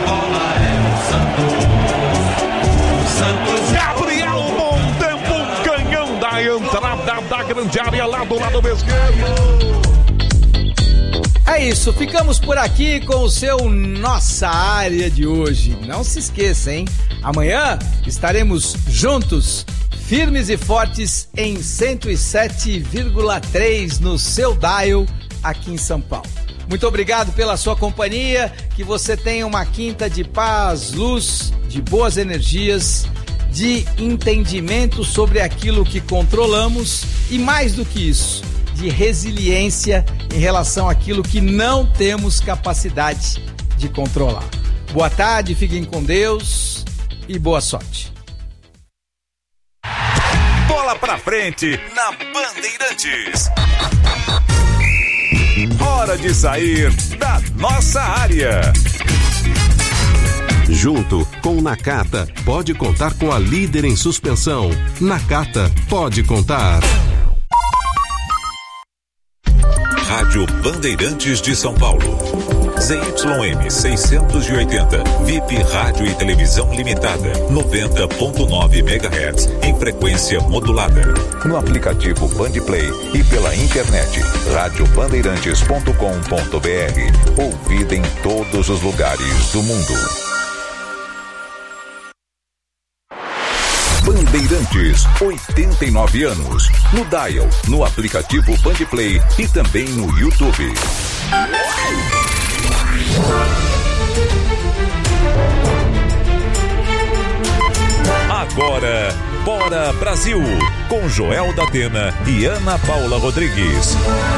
bola é o Santos. Gabriel Montempo, um canhão da entrada da grande área lá do lado esquerdo. É isso, ficamos por aqui com o seu Nossa Área de hoje. Não se esqueça, hein? Amanhã estaremos juntos, firmes e fortes em 107,3 no seu dial aqui em São Paulo. Muito obrigado pela sua companhia, que você tenha uma quinta de paz, luz, de boas energias, de entendimento sobre aquilo que controlamos e, mais do que isso, de resiliência em relação àquilo que não temos capacidade de controlar. Boa tarde, fiquem com Deus e boa sorte. Bola pra frente na Bandeirantes. Hora de sair da nossa área. Junto com Nakata, pode contar com a líder em suspensão. Nakata, pode contar. Rádio Bandeirantes de São Paulo. ZYM 680, VIP Rádio e Televisão Limitada, 90.9 MHz, em frequência modulada. No aplicativo Bandplay e pela internet, radiobandeirantes.com.br. Ouvida em todos os lugares do mundo. Bandeirantes, 89 anos. No dial, no aplicativo Bandplay e também no YouTube. Agora, Bora Brasil, com Joel da Atena e Ana Paula Rodrigues.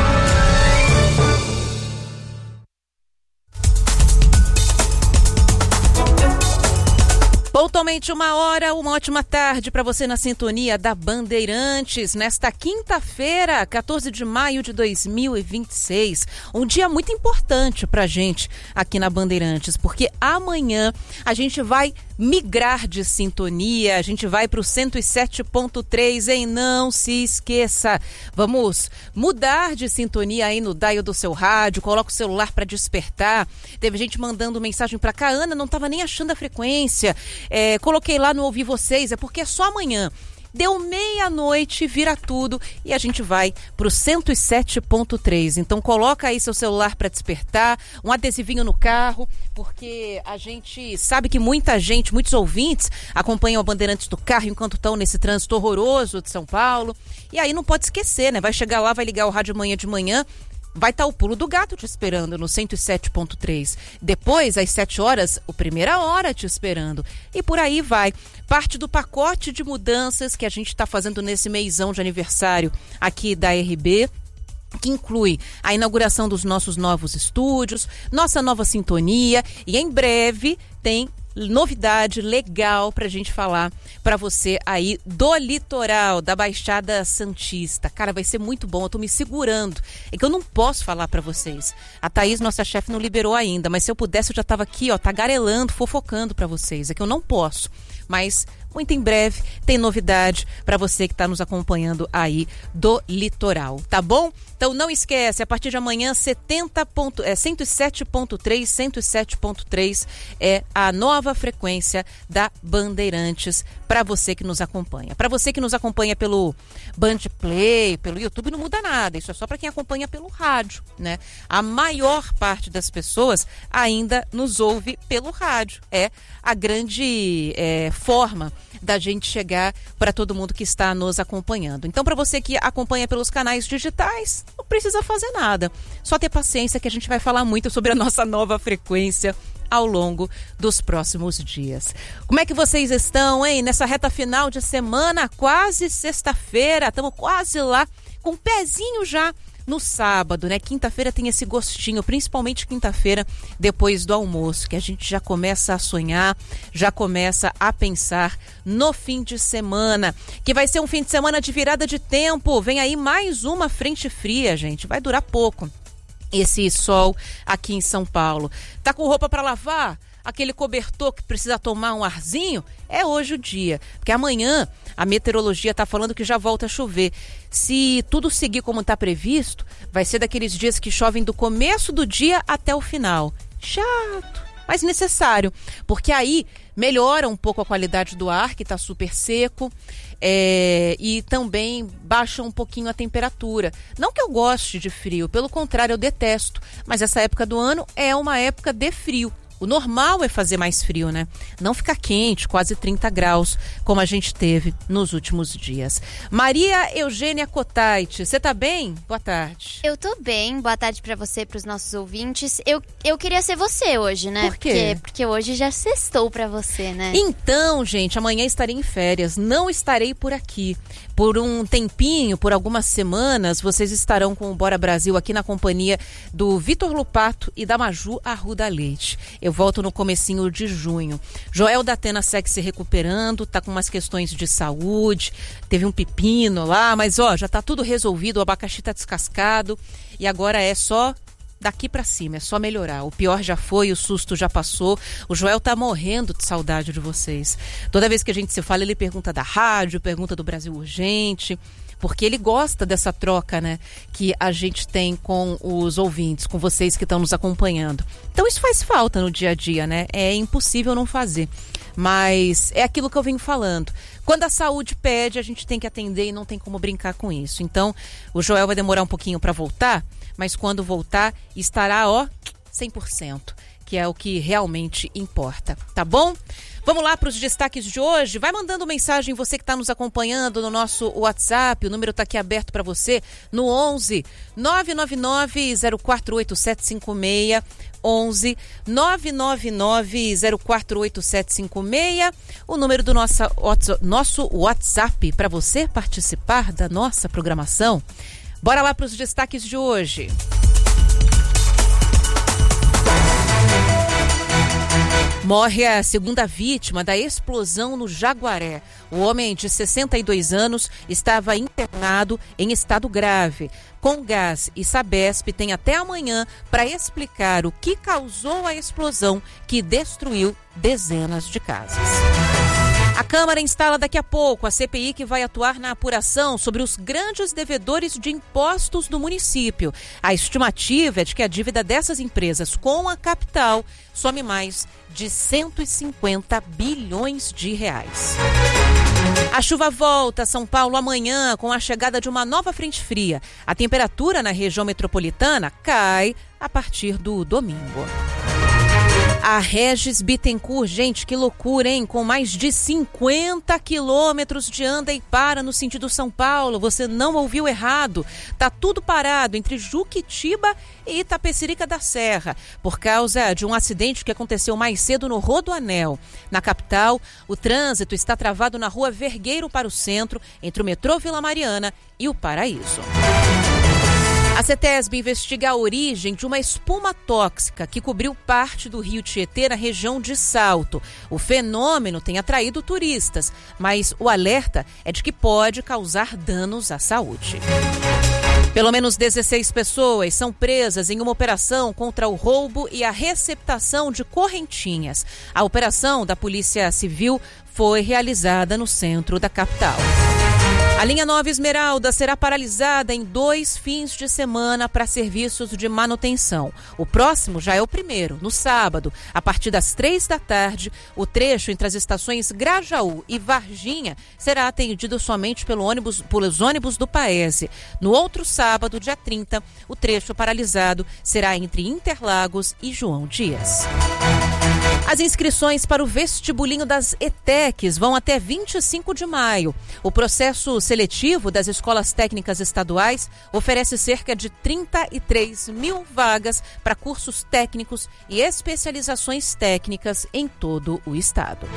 Pontualmente 1h, uma ótima tarde para você na sintonia da Bandeirantes, nesta quinta-feira, 14 de maio de 2026. Um dia muito importante pra gente aqui na Bandeirantes, porque amanhã a gente vai migrar de sintonia, a gente vai pro 107.3, hein? Não se esqueça, vamos mudar de sintonia aí no dial do seu rádio, coloca o celular para despertar. Teve gente mandando mensagem pra cá, Ana, não tava nem achando a frequência. Coloquei lá no Ouvir Vocês, é porque é só amanhã. Deu meia-noite, vira tudo e a gente vai pro 107.3. Então coloca aí seu celular para despertar, um adesivinho no carro, porque a gente sabe que muita gente, muitos ouvintes acompanham a Bandeirantes do carro enquanto estão nesse trânsito horroroso de São Paulo. E aí não pode esquecer, né? Vai chegar lá, vai ligar o rádio amanhã de manhã, vai estar o Pulo do Gato te esperando no 107.3. Depois, às 7 horas, o Primeira Hora te esperando. E por aí vai. Parte do pacote de mudanças que a gente está fazendo nesse meizão de aniversário aqui da RB, que inclui a inauguração dos nossos novos estúdios, nossa nova sintonia e em breve tem novidade legal pra gente falar pra você aí do litoral, da Baixada Santista. Cara, vai ser muito bom, eu tô me segurando. É que eu não posso falar pra vocês. A Thaís, nossa chefe, não liberou ainda, mas se eu pudesse eu já tava aqui, ó, tagarelando, fofocando pra vocês. É que eu não posso, mas muito em breve tem novidade para você que está nos acompanhando aí do litoral, tá bom? Então não esquece, a partir de amanhã 107.3 é a nova frequência da Bandeirantes para você que nos acompanha. Para você que nos acompanha pelo Bandplay, pelo YouTube, não muda nada, isso é só para quem acompanha pelo rádio, né? A maior parte das pessoas ainda nos ouve pelo rádio, é a grande forma da gente chegar para todo mundo que está nos acompanhando. Então, para você que acompanha pelos canais digitais, não precisa fazer nada. Só ter paciência que a gente vai falar muito sobre a nossa nova frequência ao longo dos próximos dias. Como é que vocês estão, hein? Nessa reta final de semana, quase sexta-feira, estamos quase lá, com um pezinho já no sábado, né? Quinta-feira tem esse gostinho, principalmente quinta-feira, depois do almoço, que a gente já começa a sonhar, já começa a pensar no fim de semana, que vai ser um fim de semana de virada de tempo. Vem aí mais uma frente fria, gente, vai durar pouco esse sol aqui em São Paulo. Tá com roupa para lavar? Aquele cobertor que precisa tomar um arzinho? É hoje o dia, porque amanhã a meteorologia está falando que já volta a chover. Se tudo seguir como está previsto, vai ser daqueles dias que chovem do começo do dia até o final. Chato, mas necessário, porque aí melhora um pouco a qualidade do ar, que está super seco, e também baixa um pouquinho a temperatura. Não que eu goste de frio, pelo contrário, eu detesto, mas essa época do ano é uma época de frio. O normal é fazer mais frio, né? Não ficar quente, quase 30 graus, como a gente teve nos últimos dias. Maria Eugênia Cotait, você tá bem? Boa tarde. Eu tô bem, boa tarde pra você e pros nossos ouvintes. Eu queria ser você hoje, né? Por quê? Porque hoje já sextou pra você, né? Então, gente, amanhã estarei em férias, não estarei por aqui. Por um tempinho, por algumas semanas, vocês estarão com o Bora Brasil aqui na companhia do Vitor Lupato e da Maju Arruda Leite. Eu volto no comecinho de junho. Joel da Atena segue se recuperando, tá com umas questões de saúde, teve um pepino lá, mas já tá tudo resolvido, o abacaxi tá descascado e agora é só daqui pra cima, é só melhorar. O pior já foi, o susto já passou. O Joel tá morrendo de saudade de vocês. Toda vez que a gente se fala, ele pergunta da rádio, pergunta do Brasil Urgente, porque ele gosta dessa troca, né, que a gente tem com os ouvintes, com vocês que estão nos acompanhando. Então isso faz falta no dia a dia, né? É impossível não fazer. Mas é aquilo que eu venho falando. Quando a saúde pede, a gente tem que atender e não tem como brincar com isso. Então, o Joel vai demorar um pouquinho para voltar, mas quando voltar, estará, 100%, que é o que realmente importa, tá bom? Vamos lá para os destaques de hoje. Vai mandando mensagem, você que está nos acompanhando no nosso WhatsApp. O número está aqui aberto para você no 11 999 048756. 11 999 048756. O número do nosso WhatsApp para você participar da nossa programação. Bora lá para os destaques de hoje. Morre a segunda vítima da explosão no Jaguaré. O homem de 62 anos estava internado em estado grave. Comgás e Sabesp têm até amanhã para explicar o que causou a explosão que destruiu dezenas de casas. A Câmara instala daqui a pouco a CPI que vai atuar na apuração sobre os grandes devedores de impostos do município. A estimativa é de que a dívida dessas empresas com a capital some mais de 150 bilhões de reais. A chuva volta a São Paulo amanhã com a chegada de uma nova frente fria. A temperatura na região metropolitana cai a partir do domingo. A Regis Bittencourt, gente, que loucura, hein? Com mais de 50 quilômetros de anda e para no sentido São Paulo. Você não ouviu errado. Tá tudo parado entre Juquitiba e Itapecerica da Serra, por causa de um acidente que aconteceu mais cedo no Rodoanel. Na capital, o trânsito está travado na rua Vergueiro para o centro, entre o metrô Vila Mariana e o Paraíso. A CETESB investiga a origem de uma espuma tóxica que cobriu parte do rio Tietê na região de Salto. O fenômeno tem atraído turistas, mas o alerta é de que pode causar danos à saúde. Pelo menos 16 pessoas são presas em uma operação contra o roubo e a receptação de correntinhas. A operação da Polícia Civil foi realizada no centro da capital. A linha Nova Esmeralda será paralisada em 2 fins de semana para serviços de manutenção. O próximo já é o primeiro, no sábado, a partir das 3 da tarde. O trecho entre as estações Grajaú e Varginha será atendido somente pelos ônibus do Paese. No outro sábado, dia 30, o trecho paralisado será entre Interlagos e João Dias. As inscrições para o vestibulinho das ETECs vão até 25 de maio. O processo seletivo das escolas técnicas estaduais oferece cerca de 33 mil vagas para cursos técnicos e especializações técnicas em todo o estado.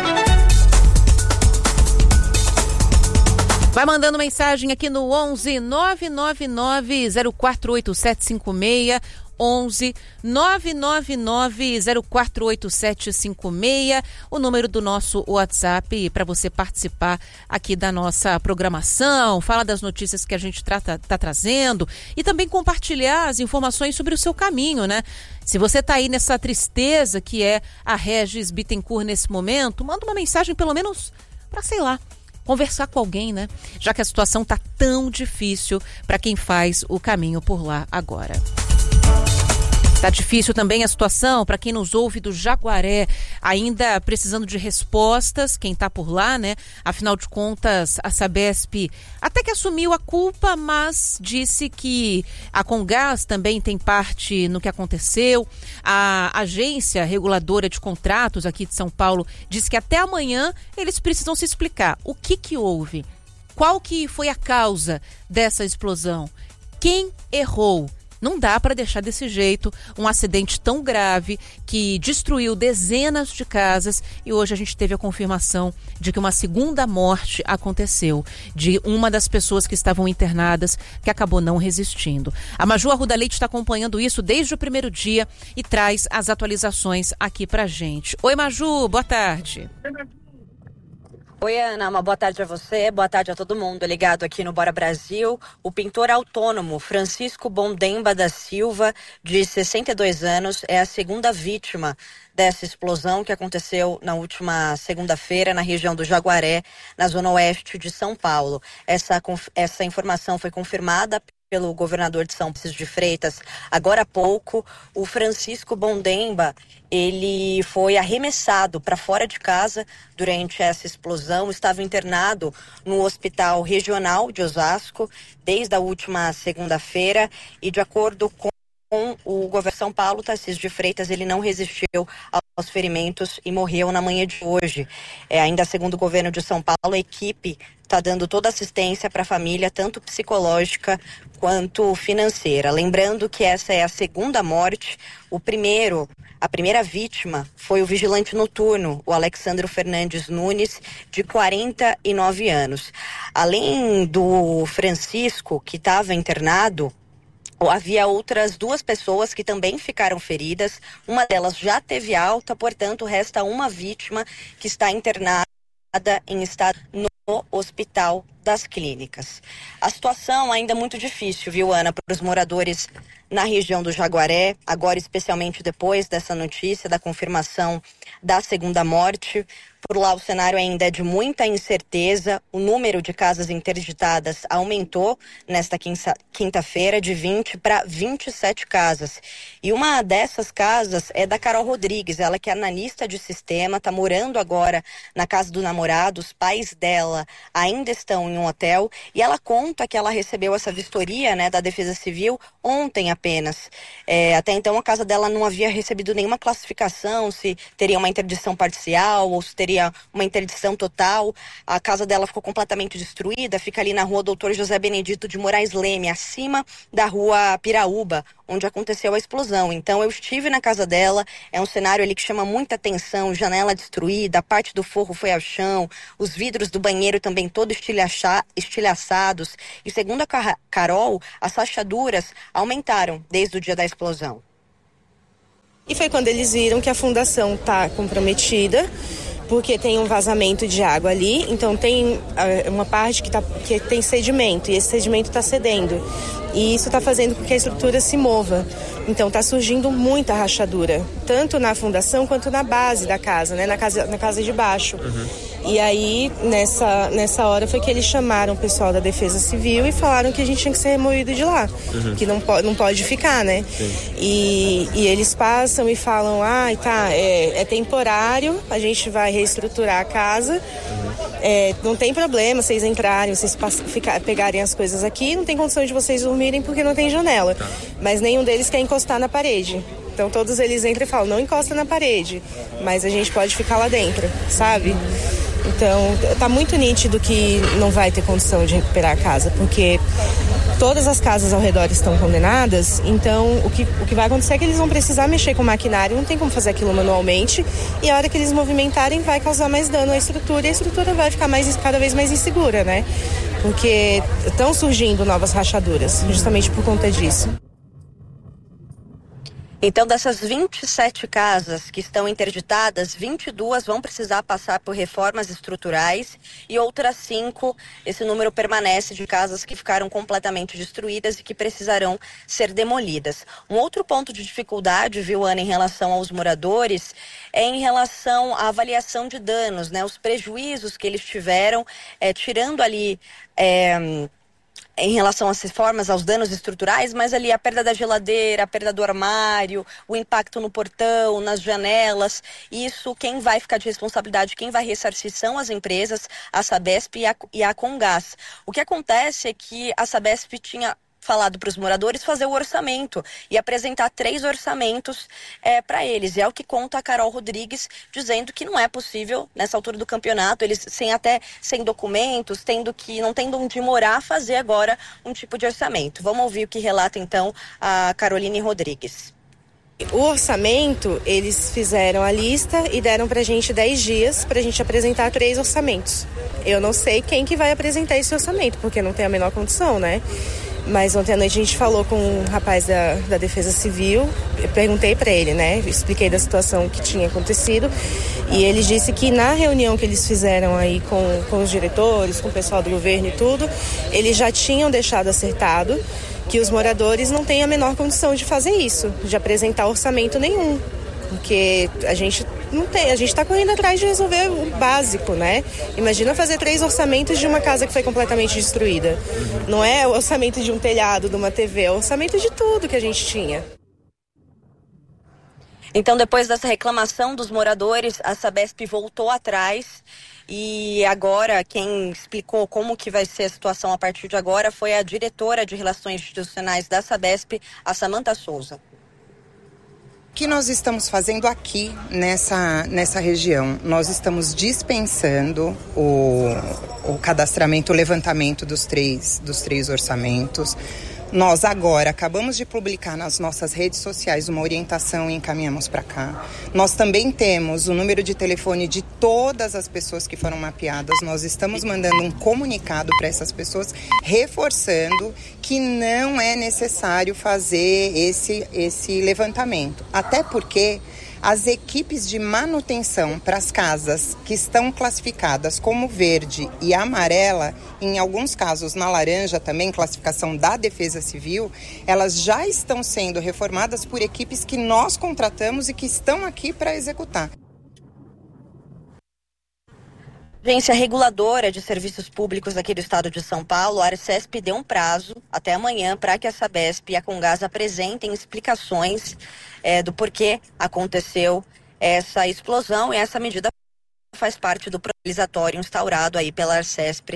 Vai mandando mensagem aqui no 11 999 048756. 11 999 048756, o número do nosso WhatsApp para você participar aqui da nossa programação, fala das notícias que a gente tá trazendo e também compartilhar as informações sobre o seu caminho, né? Se você tá aí nessa tristeza que é a Regis Bittencourt nesse momento, manda uma mensagem pelo menos para, sei lá, conversar com alguém, né? Já que a situação tá tão difícil para quem faz o caminho por lá agora. Tá difícil também a situação para quem nos ouve do Jaguaré, ainda precisando de respostas, quem tá por lá, né? Afinal de contas, a Sabesp até que assumiu a culpa, mas disse que a Comgás também tem parte no que aconteceu. A agência reguladora de contratos aqui de São Paulo diz que até amanhã eles precisam se explicar o que houve, qual que foi a causa dessa explosão, quem errou. Não dá para deixar desse jeito um acidente tão grave que destruiu dezenas de casas e hoje a gente teve a confirmação de que uma segunda morte aconteceu de uma das pessoas que estavam internadas que acabou não resistindo. A Maju Arruda Leite está acompanhando isso desde o primeiro dia e traz as atualizações aqui pra gente. Oi, Maju, boa tarde. Oi, Ana, uma boa tarde a você, boa tarde a todo mundo ligado aqui no Bora Brasil. O pintor autônomo Francisco Bondemba da Silva, de 62 anos, é a segunda vítima dessa explosão que aconteceu na última segunda-feira na região do Jaguaré, na zona oeste de São Paulo. Essa informação foi confirmada pelo governador de São Paulo de Freitas agora há pouco. O Francisco Bondemba, ele foi arremessado para fora de casa durante essa explosão, estava internado no Hospital Regional de Osasco desde a última segunda-feira e, de acordo com o governo de São Paulo, Tarcísio de Freitas, ele não resistiu aos ferimentos e morreu na manhã de hoje. Ainda segundo o governo de São Paulo, a equipe está dando toda assistência para a família, tanto psicológica quanto financeira. Lembrando que essa é a segunda morte. A primeira vítima foi o vigilante noturno, o Alexandro Fernandes Nunes, de 49 anos. Além do Francisco, que estava internado, havia outras duas pessoas que também ficaram feridas. Uma delas já teve alta, portanto, resta uma vítima que está internada em estado no Hospital das Clínicas. A situação ainda é muito difícil, viu, Ana, para os moradores na região do Jaguaré, agora especialmente depois dessa notícia da confirmação da segunda morte. Por lá o cenário ainda é de muita incerteza. O número de casas interditadas aumentou nesta quinta-feira de 20 para 27 casas. E uma dessas casas é da Carol Rodrigues, ela que é analista de sistema, está morando agora na casa do namorado. Os pais dela ainda estão em um hotel e ela conta que ela recebeu essa vistoria, né, da Defesa Civil ontem apenas. Até então a casa dela não havia recebido nenhuma classificação, se teria uma interdição parcial ou se teria uma interdição total. A casa dela ficou completamente destruída, fica ali na rua Doutor José Benedito de Moraes Leme, acima da rua Piraúba, onde aconteceu a explosão. Então eu estive na casa dela, é um cenário ali que chama muita atenção, janela destruída, a parte do forro foi ao chão, os vidros do banheiro também todos estilhaçados. E segundo a Carol, as rachaduras aumentaram desde o dia da explosão. E foi quando eles viram que a fundação está comprometida, porque tem um vazamento de água ali, então tem uma parte que tem sedimento, e esse sedimento está cedendo. E isso está fazendo com que a estrutura se mova. Então está surgindo muita rachadura, tanto na fundação quanto na base da casa, né? na casa de baixo. E aí, nessa hora, foi que eles chamaram o pessoal da Defesa Civil e falaram que a gente tinha que ser removido de lá, que não pode ficar, né? E eles passam e falam, é temporário, a gente vai reestruturar a casa, não tem problema vocês entrarem, vocês pegarem as coisas aqui, não tem condição de vocês dormirem porque não tem janela. Mas nenhum deles quer encostar na parede. Então todos eles entram e falam, não encosta na parede, mas a gente pode ficar lá dentro, sabe? Então tá muito nítido que não vai ter condição de recuperar a casa, porque todas as casas ao redor estão condenadas. Então o que vai acontecer é que eles vão precisar mexer com maquinário, não tem como fazer aquilo manualmente, e a hora que eles movimentarem vai causar mais dano à estrutura, e a estrutura vai ficar cada vez mais insegura, né? Porque estão surgindo novas rachaduras, justamente por conta disso. Então, dessas 27 casas que estão interditadas, 22 vão precisar passar por reformas estruturais e outras 5, esse número permanece de casas que ficaram completamente destruídas e que precisarão ser demolidas. Um outro ponto de dificuldade, viu, Ana, em relação aos moradores, é em relação à avaliação de danos, né? Os prejuízos que eles tiveram, tirando ali em relação às reformas, aos danos estruturais, mas ali a perda da geladeira, a perda do armário, o impacto no portão, nas janelas, isso quem vai ficar de responsabilidade, quem vai ressarcir são as empresas, a Sabesp e a Comgás. O que acontece é que a Sabesp tinha falado para os moradores fazer o orçamento e apresentar 3 orçamentos para eles. E é o que conta a Carol Rodrigues, dizendo que não é possível, nessa altura do campeonato, eles sem documentos, não tendo onde morar, fazer agora um tipo de orçamento. Vamos ouvir o que relata então a Caroline Rodrigues. O orçamento, eles fizeram a lista e deram pra gente 10 dias pra gente apresentar 3 orçamentos. Eu não sei quem que vai apresentar esse orçamento, porque não tem a menor condição, né? Mas ontem à noite a gente falou com um rapaz da Defesa Civil, eu perguntei para ele, né? Expliquei da situação que tinha acontecido e ele disse que na reunião que eles fizeram aí com os diretores, com o pessoal do governo e tudo, eles já tinham deixado acertado que os moradores não têm a menor condição de fazer isso, de apresentar orçamento nenhum. Porque a gente está correndo atrás de resolver o básico, né? Imagina fazer 3 orçamentos de uma casa que foi completamente destruída. Não é o orçamento de um telhado, de uma TV, é o orçamento de tudo que a gente tinha. Então, depois dessa reclamação dos moradores, a Sabesp voltou atrás e agora quem explicou como que vai ser a situação a partir de agora foi a diretora de Relações Institucionais da Sabesp, a Samantha Souza. O que nós estamos fazendo aqui nessa região? Nós estamos dispensando o cadastramento, o levantamento dos três orçamentos. Nós agora acabamos de publicar nas nossas redes sociais uma orientação e encaminhamos para cá. Nós também temos o número de telefone de todas as pessoas que foram mapeadas. Nós estamos mandando um comunicado para essas pessoas, reforçando que não é necessário fazer esse levantamento. Até porque as equipes de manutenção para as casas que estão classificadas como verde e amarela, em alguns casos na laranja também, classificação da Defesa Civil, elas já estão sendo reformadas por equipes que nós contratamos e que estão aqui para executar. Agência reguladora de serviços públicos aqui do estado de São Paulo, a Arcesp, deu um prazo até amanhã para que a Sabesp e a Comgás apresentem explicações do porquê aconteceu essa explosão, e essa medida faz parte do paralisatório instaurado aí pela Arcesp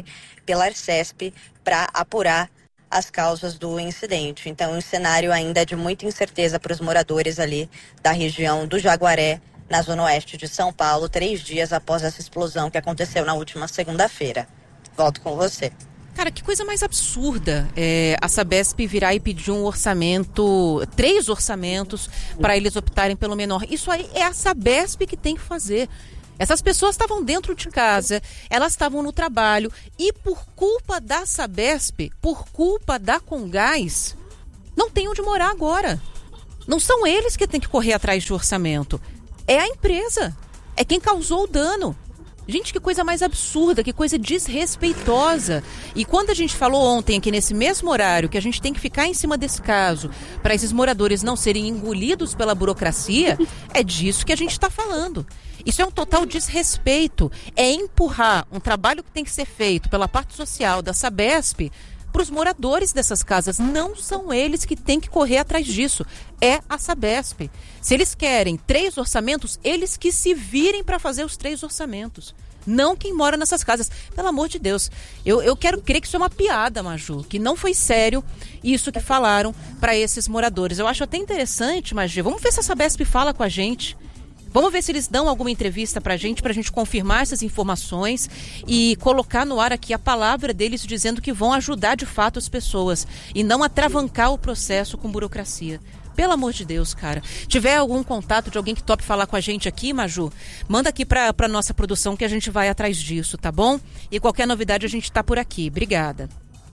para apurar as causas do incidente. Então, um cenário ainda de muita incerteza para os moradores ali da região do Jaguaré, na zona oeste de São Paulo, 3 dias após essa explosão que aconteceu na última segunda-feira. Volto com você. Cara, que coisa mais absurda a Sabesp virar e pedir um orçamento, 3 orçamentos, para eles optarem pelo menor. Isso aí é a Sabesp que tem que fazer. Essas pessoas estavam dentro de casa, elas estavam no trabalho e por culpa da Sabesp, por culpa da Comgás, não tem onde morar agora. Não são eles que têm que correr atrás de orçamento. É a empresa, é quem causou o dano. Gente, que coisa mais absurda, que coisa desrespeitosa. E quando a gente falou ontem aqui nesse mesmo horário que a gente tem que ficar em cima desse caso para esses moradores não serem engolidos pela burocracia, é disso que a gente está falando. Isso é um total desrespeito, é empurrar um trabalho que tem que ser feito pela parte social da Sabesp para os moradores dessas casas. Não são eles que têm que correr atrás disso, é a Sabesp. Se eles querem 3 orçamentos, eles que se virem para fazer os 3 orçamentos. Não quem mora nessas casas. Pelo amor de Deus, eu quero crer que isso é uma piada, Maju, que não foi sério isso que falaram para esses moradores. Eu acho até interessante, Maju, vamos ver se a Sabesp fala com a gente. Vamos ver se eles dão alguma entrevista pra gente confirmar essas informações e colocar no ar aqui a palavra deles dizendo que vão ajudar de fato as pessoas e não atravancar o processo com burocracia. Pelo amor de Deus, cara. Tiver algum contato de alguém que tope falar com a gente aqui, Maju, manda aqui pra nossa produção que a gente vai atrás disso, tá bom? E qualquer novidade a gente tá por aqui. Obrigada.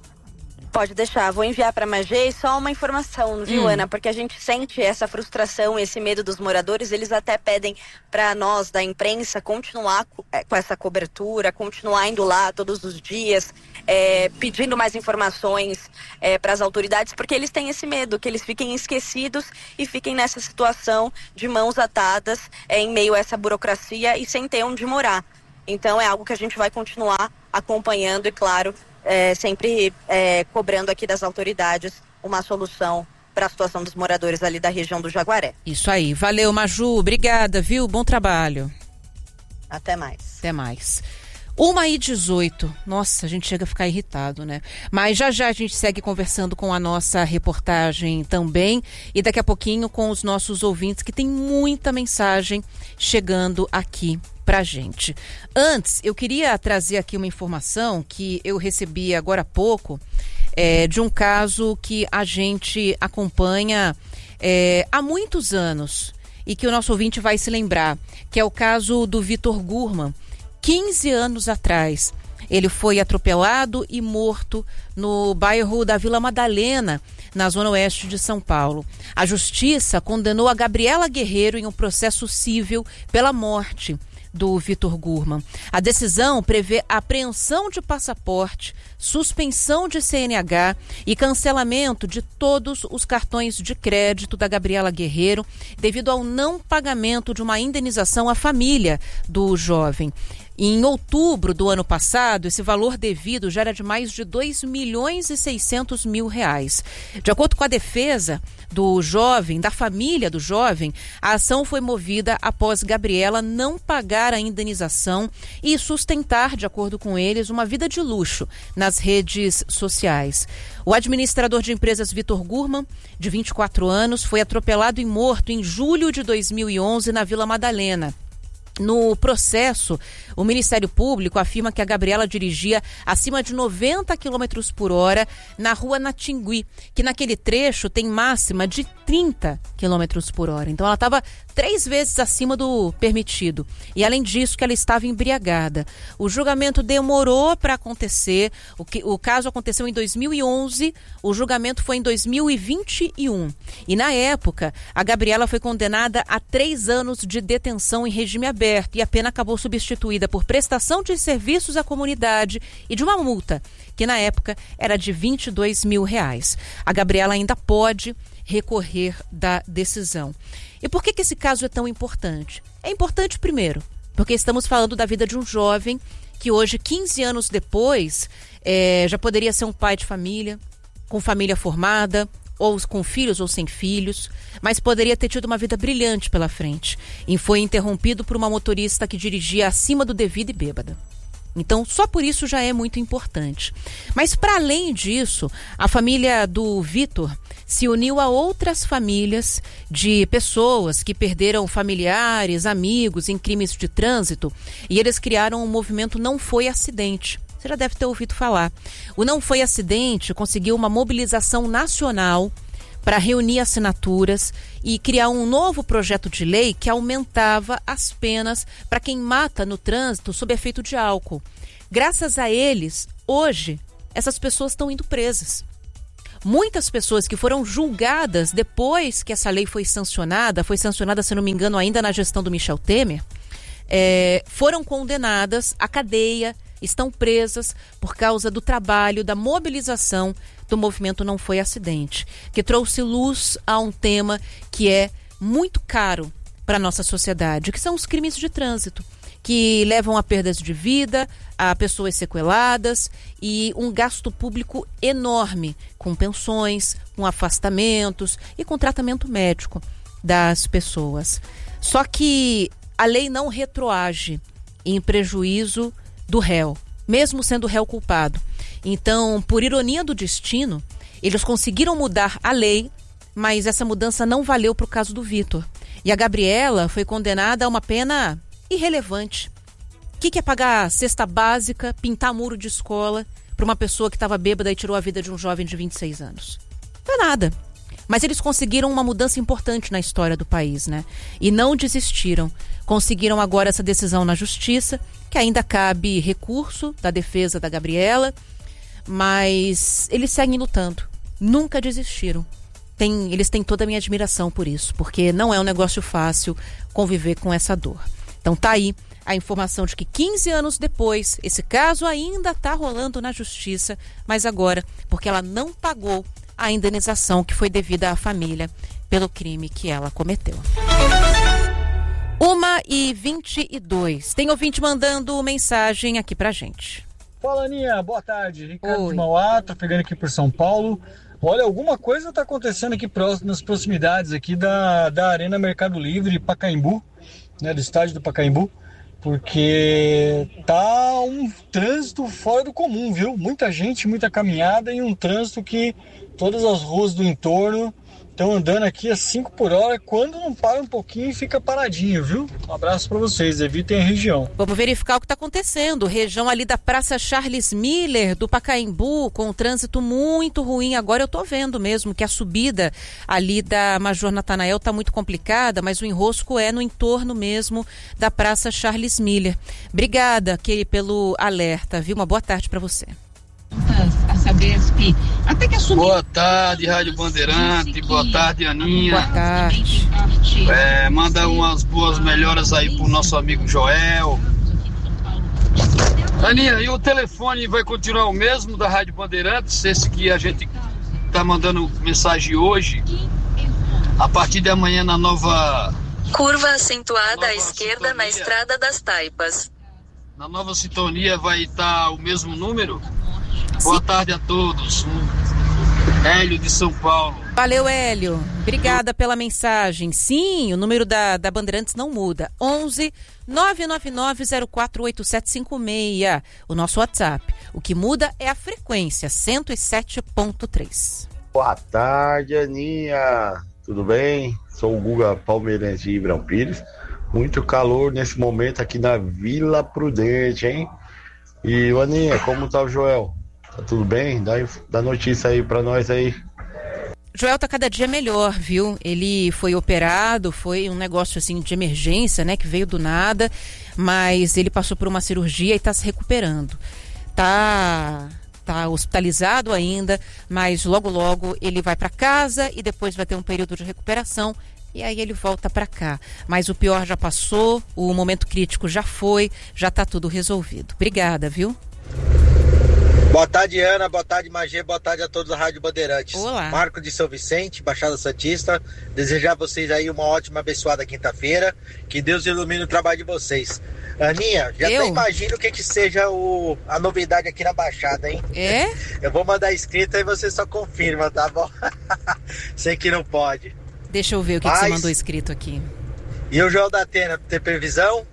Pode deixar, vou enviar para a Magê só uma informação, viu, Ana? Porque a gente sente essa frustração, esse medo dos moradores. Eles até pedem para nós, da imprensa, continuar com essa cobertura, continuar indo lá todos os dias, pedindo mais informações para as autoridades, porque eles têm esse medo, que eles fiquem esquecidos e fiquem nessa situação de mãos atadas em meio a essa burocracia e sem ter onde morar. Então é algo que a gente vai continuar acompanhando e, claro, sempre cobrando aqui das autoridades uma solução para a situação dos moradores ali da região do Jaguaré. Isso aí. Valeu, Maju. Obrigada, viu? Bom trabalho. Até mais. Até mais. 1h18. Nossa, a gente chega a ficar irritado, né? Mas já a gente segue conversando com a nossa reportagem também e daqui a pouquinho com os nossos ouvintes, que tem muita mensagem chegando aqui pra gente. Antes, eu queria trazer aqui uma informação que eu recebi agora há pouco, de um caso que a gente acompanha há muitos anos e que o nosso ouvinte vai se lembrar, que é o caso do Vitor Gurman. 15 anos atrás, ele foi atropelado e morto no bairro da Vila Madalena, na zona oeste de São Paulo. A justiça condenou a Gabriela Guerreiro em um processo civil pela morte do Vitor Gurman. A decisão prevê apreensão de passaporte, suspensão de CNH e cancelamento de todos os cartões de crédito da Gabriela Guerreiro devido ao não pagamento de uma indenização à família do jovem. Em outubro do ano passado, esse valor devido já era de mais de R$2.600.000. De acordo com a defesa do jovem, da família do jovem, a ação foi movida após Gabriela não pagar a indenização e sustentar, de acordo com eles, uma vida de luxo nas redes sociais. O administrador de empresas Vitor Gurman, de 24 anos, foi atropelado e morto em julho de 2011 na Vila Madalena. No processo, o Ministério Público afirma que a Gabriela dirigia acima de 90 km por hora na rua Natingui, que naquele trecho tem máxima de 30 km por hora. Então ela estava 3 vezes acima do permitido. E além disso, que ela estava embriagada. O julgamento demorou para acontecer. O caso aconteceu em 2011, o julgamento foi em 2021. E na época, a Gabriela foi condenada a 3 anos de detenção em regime aberto. E a pena acabou substituída por prestação de serviços à comunidade e de uma multa, que na época era de R$22.000. A Gabriela ainda pode recorrer da decisão. E por que esse caso é tão importante? É importante, primeiro, porque estamos falando da vida de um jovem que hoje, 15 anos depois, já poderia ser um pai de família, com família formada, ou com filhos ou sem filhos, mas poderia ter tido uma vida brilhante pela frente e foi interrompido por uma motorista que dirigia acima do devido e bêbada. Então, só por isso já é muito importante. Mas, para além disso, a família do Vitor se uniu a outras famílias de pessoas que perderam familiares, amigos em crimes de trânsito e eles criaram um movimento Não Foi Acidente. Você já deve ter ouvido falar. O Não Foi Acidente conseguiu uma mobilização nacional para reunir assinaturas e criar um novo projeto de lei que aumentava as penas para quem mata no trânsito sob efeito de álcool. Graças a eles, hoje, essas pessoas estão indo presas. Muitas pessoas que foram julgadas depois que essa lei foi sancionada, se não me engano, ainda na gestão do Michel Temer, foram condenadas à cadeia, estão presas por causa do trabalho, da mobilização do movimento Não Foi Acidente, que trouxe luz a um tema que é muito caro para a nossa sociedade, que são os crimes de trânsito, que levam a perdas de vida, a pessoas sequeladas e um gasto público enorme com pensões, com afastamentos e com tratamento médico das pessoas. Só que a lei não retroage em prejuízo do réu, mesmo sendo o réu culpado. Então, por ironia do destino, eles conseguiram mudar a lei, mas essa mudança não valeu para o caso do Vitor. E a Gabriela foi condenada a uma pena irrelevante. O que é pagar cesta básica, pintar muro de escola para uma pessoa que estava bêbada e tirou a vida de um jovem de 26 anos? Não é nada. Mas eles conseguiram uma mudança importante na história do país, né? E não desistiram. Conseguiram agora essa decisão na justiça, que ainda cabe recurso da defesa da Gabriela, mas eles seguem lutando. Nunca desistiram. Eles têm toda a minha admiração por isso, porque não é um negócio fácil conviver com essa dor. Então tá aí a informação de que 15 anos depois, esse caso ainda está rolando na justiça, mas agora, porque ela não pagou a indenização que foi devida à família pelo crime que ela cometeu. 1h22. Tem ouvinte mandando mensagem aqui pra gente. Fala, Aninha, boa tarde. Ricardo de Mauá, trafegando aqui por São Paulo. Olha, alguma coisa está acontecendo aqui nas proximidades aqui da Arena Mercado Livre Pacaembu, né, do estádio do Pacaembu, porque tá um trânsito fora do comum, viu? Muita gente, muita caminhada e um trânsito que todas as ruas do entorno estão andando aqui a 5 por hora, quando não para um pouquinho e fica paradinho, viu? Um abraço para vocês, evitem a região. Vamos verificar o que está acontecendo. Região ali da Praça Charles Miller, do Pacaembu, com o trânsito muito ruim. Agora eu tô vendo mesmo que a subida ali da Major Natanael tá muito complicada, mas o enrosco é no entorno mesmo da Praça Charles Miller. Obrigada, Kelly, pelo alerta, viu? Uma boa tarde para você. Boa tarde, Rádio Bandeirante. Boa tarde, Aninha. Boa tarde. Manda umas boas melhoras aí pro nosso amigo Joel. Aninha, e o telefone vai continuar o mesmo da Rádio Bandeirantes? Esse que a gente tá mandando mensagem hoje. A partir de amanhã na nova... Curva acentuada à esquerda sintonia, na Estrada das Taipas. Na nova sintonia vai estar o mesmo número? Boa tarde a todos. Hélio de São Paulo. Valeu, Hélio. Obrigada pela mensagem. Sim, o número da Bandeirantes não muda. 11 999 048756. O nosso WhatsApp. O que muda é a frequência, 107.3. Boa tarde, Aninha. Tudo bem? Sou o Guga Palmeirense de Ribeirão Pires. Muito calor nesse momento aqui na Vila Prudente, hein? E, Aninha, como tá o Joel? Tá tudo bem? Dá notícia aí pra nós aí. Joel tá cada dia melhor, viu? Ele foi operado, foi um negócio assim de emergência, né? Que veio do nada, mas ele passou por uma cirurgia e tá se recuperando. Tá hospitalizado ainda, mas logo ele vai pra casa e depois vai ter um período de recuperação e aí ele volta pra cá. Mas o pior já passou, o momento crítico já foi, já tá tudo resolvido. Obrigada, viu? Boa tarde, Ana. Boa tarde, Magê. Boa tarde a todos da Rádio Bandeirantes. Olá. Marco de São Vicente, Baixada Santista. Desejar a vocês aí uma ótima, abençoada quinta-feira. Que Deus ilumine o trabalho de vocês. Aninha, já até imagino o que seja a novidade aqui na Baixada, hein? É? Eu vou mandar escrita e você só confirma, tá bom? Sei que não pode. Deixa eu ver o que você mandou escrito aqui. E o Joel da Atena, tem previsão?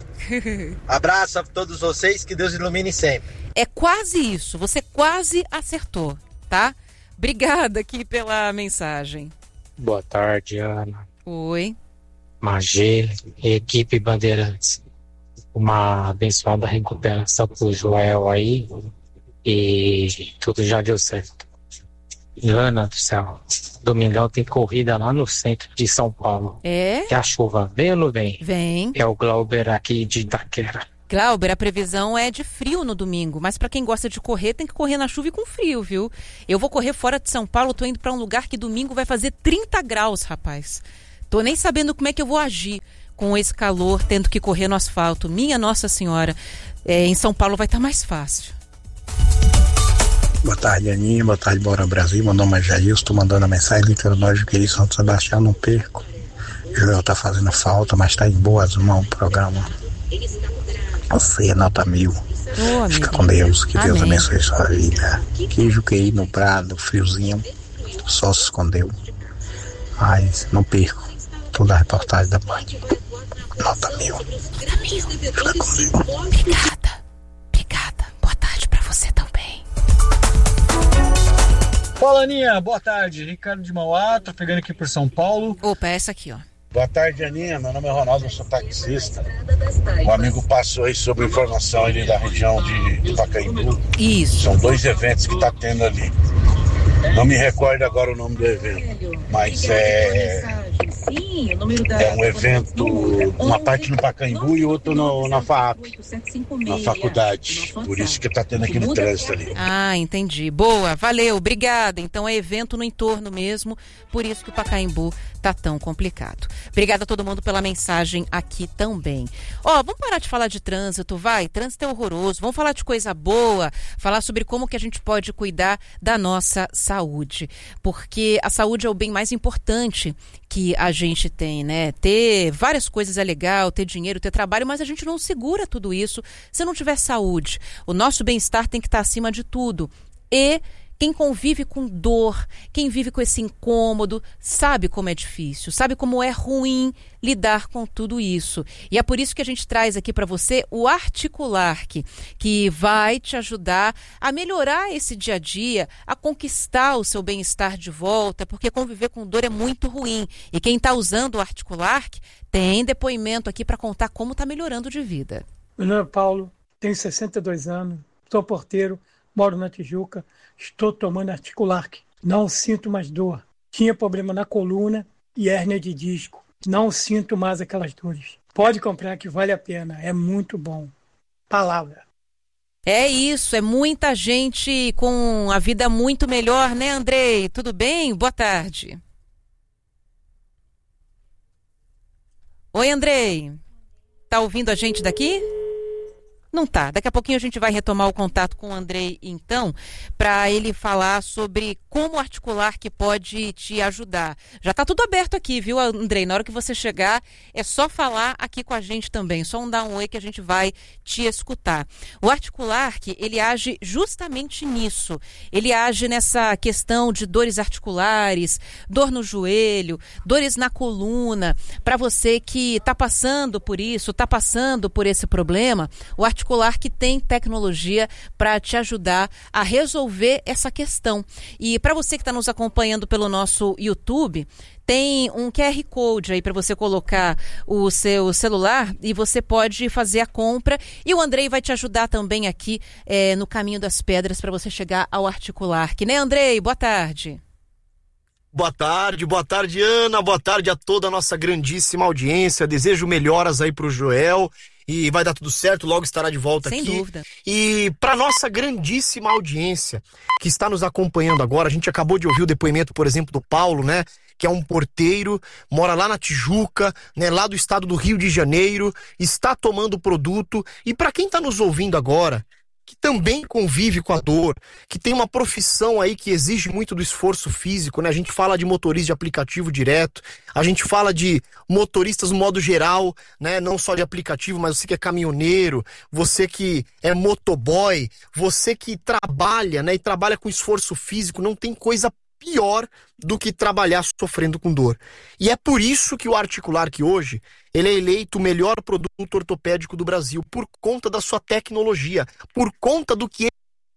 Abraço a todos vocês, que Deus ilumine sempre. É quase isso, você quase acertou, tá? Obrigada aqui pela mensagem. Boa tarde, Ana. Oi. Magê, equipe Bandeirantes. Uma abençoada recuperação pro Joel aí e tudo já deu certo. Ana do céu, domingão tem corrida lá no centro de São Paulo. É? Que a chuva vem ou não vem? Vem. É o Glauber aqui de Itaquera. Glauber, a previsão é de frio no domingo, mas para quem gosta de correr, tem que correr na chuva e com frio, viu? Eu vou correr fora de São Paulo, tô indo para um lugar que domingo vai fazer 30 graus, rapaz. Tô nem sabendo como é que eu vou agir com esse calor, tendo que correr no asfalto. Minha Nossa Senhora, em São Paulo vai estar mais fácil. Boa tarde, Aninha. Boa tarde, Bora Brasil. Meu nome é Jair, estou mandando a mensagem de Nós de Querido Santo Sebastião, não perco. Joel tá fazendo falta, mas tá em boas mãos o programa. Você é nota 1000. Fica com Deus, que Deus abençoe sua vida. Queijo QI no prado, friozinho, só se escondeu. Mas não perco toda a reportagem da Band. Nota 1000. Fica com Deus. Obrigada. Boa tarde pra você também. Fala, Aninha. Boa tarde. Ricardo de Mauá, trafegando aqui por São Paulo. Opa, essa aqui, ó. Boa tarde, Aninha. Meu nome é Ronaldo, eu sou taxista. Um amigo passou aí sobre informação ali da região de Pacaembu. Isso. São 2 eventos que tá tendo ali. Não me recordo agora o nome do evento, mas é um evento, uma parte no Pacaembu e outro na FAAP, na faculdade. Por isso que tá tendo aqui no trânsito ali. Ah, entendi. Boa, valeu, obrigada. Então é evento no entorno mesmo, por isso que o Pacaembu tá tão complicado. Obrigada a todo mundo pela mensagem aqui também. Vamos parar de falar de trânsito, vai? Trânsito é horroroso. Vamos falar de coisa boa, falar sobre como que a gente pode cuidar da nossa saúde. Porque a saúde é o bem mais importante que a gente tem, né? Ter várias coisas é legal, ter dinheiro, ter trabalho, mas a gente não segura tudo isso se não tiver saúde. O nosso bem-estar tem que estar acima de tudo. E quem convive com dor, quem vive com esse incômodo, sabe como é difícil, sabe como é ruim lidar com tudo isso. E é por isso que a gente traz aqui para você o Articulark, que vai te ajudar a melhorar esse dia a dia, a conquistar o seu bem-estar de volta, porque conviver com dor é muito ruim. E quem está usando o Articulark tem depoimento aqui para contar como está melhorando de vida. Meu nome é Paulo, tenho 62 anos, sou porteiro, moro na Tijuca, estou tomando Articulark. Não sinto mais dor. Tinha problema na coluna e hérnia de disco. Não sinto mais aquelas dores. Pode comprar que vale a pena. É muito bom. Palavra. É isso, é muita gente com a vida muito melhor, né, Andrei? Tudo bem? Boa tarde. Oi, Andrei. Tá ouvindo a gente daqui? Não tá. Daqui a pouquinho a gente vai retomar o contato com o Andrei, então, para ele falar sobre como o Articulark pode te ajudar. Já tá tudo aberto aqui, viu, Andrei? Na hora que você chegar, é só falar aqui com a gente também. Só dar um oi que a gente vai te escutar. O Articulark, ele age justamente nisso. Ele age nessa questão de dores articulares, dor no joelho, dores na coluna. Para você que tá passando por isso, tá passando por esse problema, o Articulark tem tecnologia para te ajudar a resolver essa questão. E para você que está nos acompanhando pelo nosso YouTube, tem um QR Code aí para você colocar o seu celular e você pode fazer a compra. E o Andrei vai te ajudar também aqui no caminho das pedras para você chegar ao Articulark. Né, Andrei? Boa tarde. Boa tarde, Ana. Boa tarde a toda a nossa grandíssima audiência. Desejo melhoras aí para o Joel. E vai dar tudo certo, logo estará de volta aqui. Sem dúvida. E para nossa grandíssima audiência que está nos acompanhando agora, a gente acabou de ouvir o depoimento, por exemplo, do Paulo, né? Que é um porteiro, mora lá na Tijuca, né? Lá do estado do Rio de Janeiro, está tomando o produto. E para quem está nos ouvindo agora, que também convive com a dor, que tem uma profissão aí que exige muito do esforço físico, né? A gente fala de motorista de aplicativo direto, a gente fala de motoristas no modo geral, né? Não só de aplicativo, mas você que é caminhoneiro, você que é motoboy, você que trabalha, né? E trabalha com esforço físico, não tem coisa pior do que trabalhar sofrendo com dor. E é por isso que o Articulark hoje, ele é eleito o melhor produto ortopédico do Brasil, por conta da sua tecnologia, por conta do que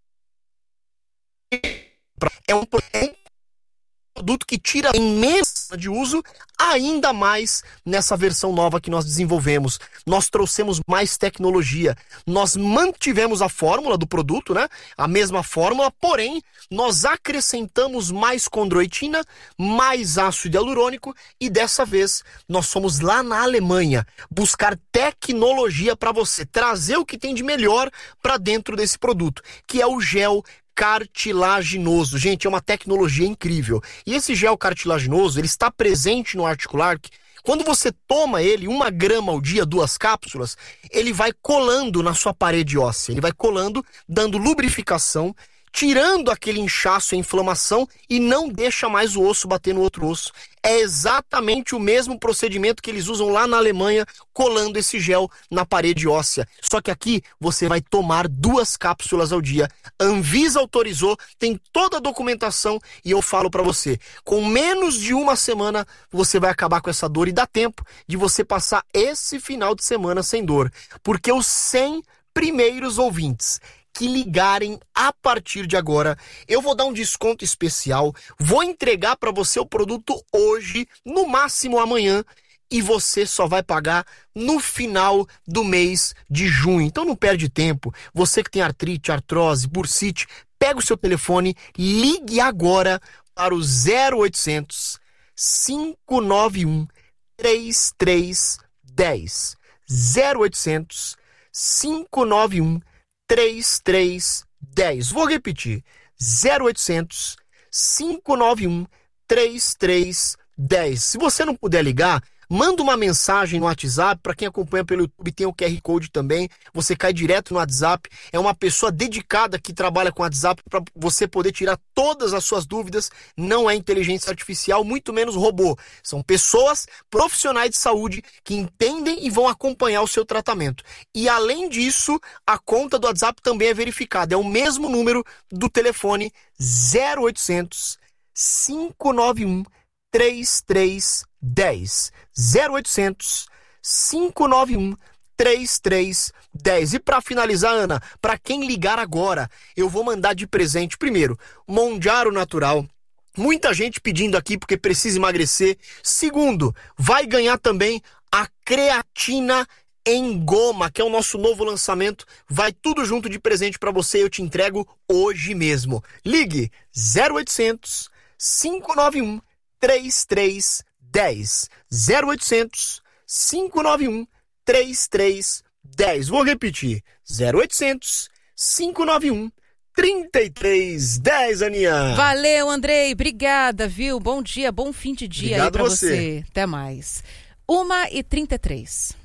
é um produto que tira a imensa de uso ainda mais nessa versão nova que nós desenvolvemos. Nós trouxemos mais tecnologia, nós mantivemos a fórmula do produto, né? A mesma fórmula, porém, nós acrescentamos mais condroitina, mais ácido hialurônico e dessa vez nós fomos lá na Alemanha buscar tecnologia para você, trazer o que tem de melhor para dentro desse produto, que é o gel cartilaginoso. Gente, é uma tecnologia incrível. E esse gel cartilaginoso, ele está presente no Articulark. Quando você toma ele, 1 grama ao dia, 2 cápsulas, ele vai colando na sua parede óssea. Ele vai colando, dando lubrificação, tirando aquele inchaço e inflamação e não deixa mais o osso bater no outro osso. É exatamente o mesmo procedimento que eles usam lá na Alemanha, colando esse gel na parede óssea. Só que aqui você vai tomar 2 cápsulas ao dia. Anvisa autorizou, tem toda a documentação e eu falo pra você, com menos de 1 semana você vai acabar com essa dor e dá tempo de você passar esse final de semana sem dor. Porque os 100 primeiros ouvintes que ligarem a partir de agora, eu vou dar um desconto especial, vou entregar para você o produto hoje, no máximo amanhã, e você só vai pagar no final do mês de junho. Então não perde tempo. Você que tem artrite, artrose, bursite, pega o seu telefone, ligue agora para o 0800 591 3310. 0800 591 3310. Vou repetir. 0800 591 3310. Se você não puder ligar, manda uma mensagem no WhatsApp. Para quem acompanha pelo YouTube, tem o QR Code também, você cai direto no WhatsApp. É uma pessoa dedicada que trabalha com WhatsApp para você poder tirar todas as suas dúvidas. Não é inteligência artificial, muito menos robô. São pessoas profissionais de saúde que entendem e vão acompanhar o seu tratamento. E além disso, a conta do WhatsApp também é verificada. É o mesmo número do telefone 0800 591 3310. 0800 591 3310. E para finalizar, Ana, para quem ligar agora, eu vou mandar de presente, primeiro, Mondiaro Natural. Muita gente pedindo aqui porque precisa emagrecer. Segundo, vai ganhar também a creatina em goma, que é o nosso novo lançamento. Vai tudo junto de presente para você, eu te entrego hoje mesmo. Ligue 0800 591 3310. 0800 591 3310. Vou repetir. 0800 591 3310, Aninha. Valeu, Andrei. Obrigada, viu? Bom dia, bom fim de dia. Obrigado aí pra você. Até mais. 1h33.